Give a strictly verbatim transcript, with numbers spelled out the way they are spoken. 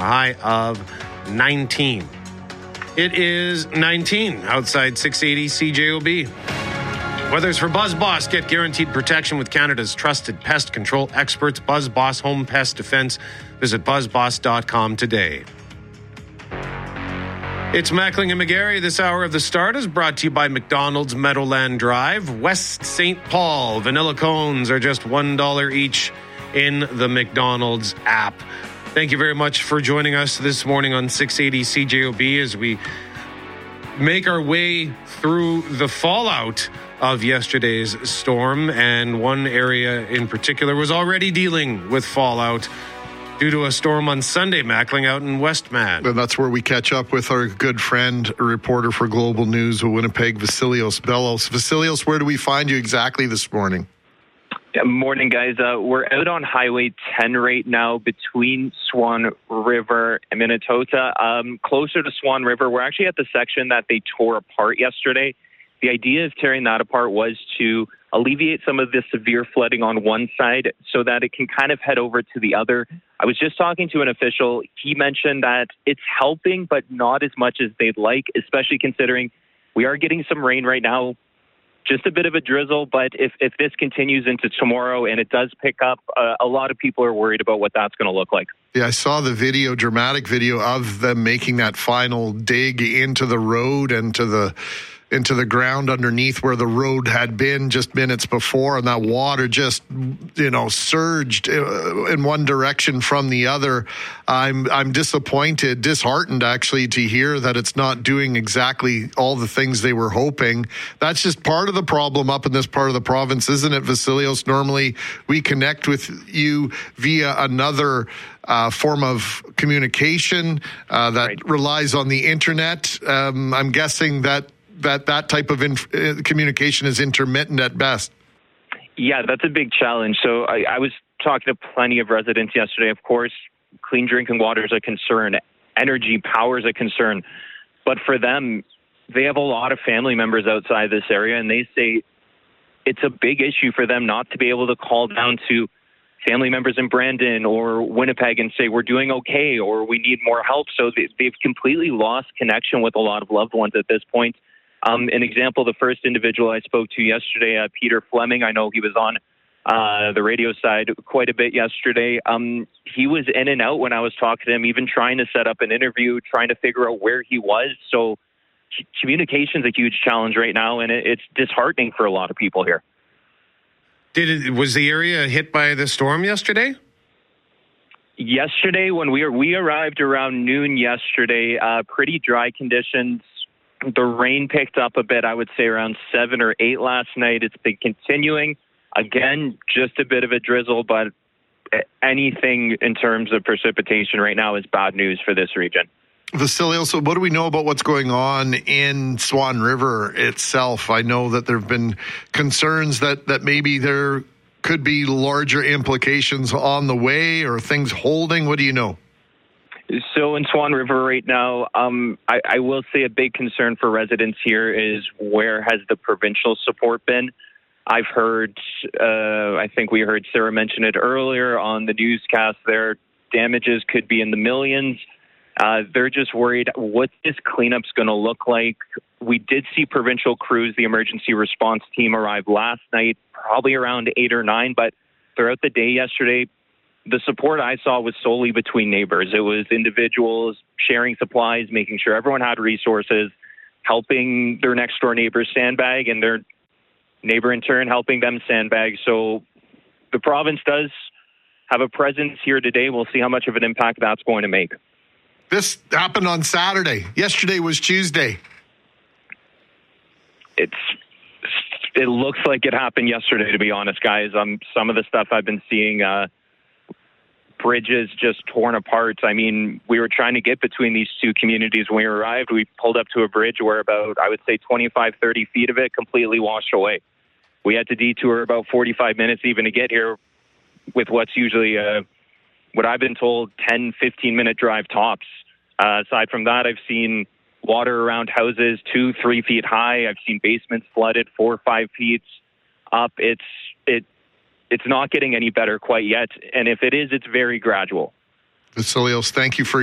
high of nineteen. It is nineteen outside six eighty C J O B. Weather's for BuzzBoss. Get guaranteed protection with Canada's trusted pest control experts, BuzzBoss Home Pest Defense. Visit buzz boss dot com today. It's Mackling and McGarry. This hour of The Start is brought to you by McDonald's Meadowland Drive. West Saint Paul. Vanilla cones are just one dollar each in the McDonald's app. Thank you very much for joining us this morning on six eighty C J O B as we make our way through the fallout of yesterday's storm. And one area in particular was already dealing with fallout due to a storm on Sunday, Mackling, out in Westman. And that's where we catch up with our good friend, a reporter for Global News of Winnipeg, Vasilios Bellos. Vasilios, where do we find you exactly this morning? Good morning, guys. Uh, we're out on Highway ten right now between Swan River and Minnesota. Um, closer to Swan River, we're actually at the section that they tore apart yesterday. The idea of tearing that apart was to alleviate some of the severe flooding on one side so that it can kind of head over to the other. I was just talking to an official. He mentioned that it's helping, but not as much as they'd like, especially considering we are getting some rain right now. Just a bit of a drizzle, but if, if this continues into tomorrow and it does pick up, uh, a lot of people are worried about what that's going to look like. Yeah, I saw the video, dramatic video of them making that final dig into the road and to the into the ground underneath where the road had been just minutes before, and that water just, you know, surged in one direction from the other. I'm I'm disappointed, disheartened actually, to hear that it's not doing exactly all the things they were hoping. That's just part of the problem up in this part of the province, isn't it, Vasilios? Normally we connect with you via another Uh, form of communication uh, that right. relies on the internet. Um, I'm guessing that that, that type of inf- uh, communication is intermittent at best. Yeah, that's a big challenge. So I, I was talking to plenty of residents yesterday. Of course, clean drinking water is a concern. Energy, power is a concern. But for them, they have a lot of family members outside this area, and they say it's a big issue for them not to be able to call down to family members in Brandon or Winnipeg and say, we're doing okay, or we need more help. So they, they've completely lost connection with a lot of loved ones at this point. Um, an example, the first individual I spoke to yesterday, uh, Peter Fleming, I know he was on uh, the radio side quite a bit yesterday. Um, he was in and out when I was talking to him, even trying to set up an interview, trying to figure out where he was. So communication is a huge challenge right now, and it, it's disheartening for a lot of people here. Did it, was the area hit by the storm yesterday? Yesterday, when we were, we arrived around noon yesterday, uh, pretty dry conditions. The rain picked up a bit, I would say around seven or eight last night. It's been continuing. Again, just a bit of a drizzle, but anything in terms of precipitation right now is bad news for this region. Vasilios, so what do we know about what's going on in Swan River itself? I know that there have been concerns that, that maybe there could be larger implications on the way or things holding. What do you know? So in Swan River right now, um, I, I will say a big concern for residents here is where has the provincial support been? I've heard, uh, I think we heard Sarah mention it earlier on the newscast there, damages could be in the millions. Uh, they're just worried what this cleanup's going to look like. We did see provincial crews, the emergency response team, arrive last night, probably around eight or nine, but throughout the day yesterday, the support I saw was solely between neighbors. It was individuals sharing supplies, making sure everyone had resources, helping their next door neighbors sandbag, and their neighbor in turn helping them sandbag. So the province does have a presence here today. We'll see how much of an impact that's going to make. This happened on Saturday. Yesterday was Tuesday. It's it looks like it happened yesterday, to be honest, guys. Um, some of the stuff I've been seeing, uh, bridges just torn apart. I mean, we were trying to get between these two communities when we arrived. We pulled up to a bridge where about, I would say, twenty-five, thirty feet of it completely washed away. We had to detour about forty-five minutes even to get here with what's usually, uh, what I've been told, ten, fifteen minute drive tops. Uh, aside from that, I've seen water around houses two, three feet high. I've seen basements flooded four or five feet up. It's it it's not getting any better quite yet. And if it is, it's very gradual. Vasilios, thank you for